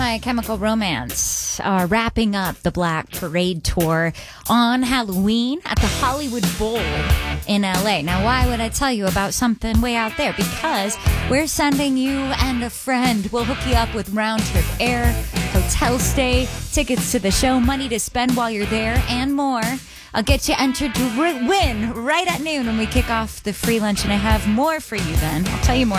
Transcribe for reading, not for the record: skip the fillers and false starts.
My Chemical Romance are wrapping up the Black Parade tour on Halloween at the Hollywood Bowl in LA. Now, why would I tell you about something way out there? Because we're sending you and a friend. We'll hook you up with round-trip air, hotel stay, tickets to the show, money to spend while you're there, and more. I'll get you entered to win right at noon when we kick off the free lunch, and I have more for you then. I'll tell you more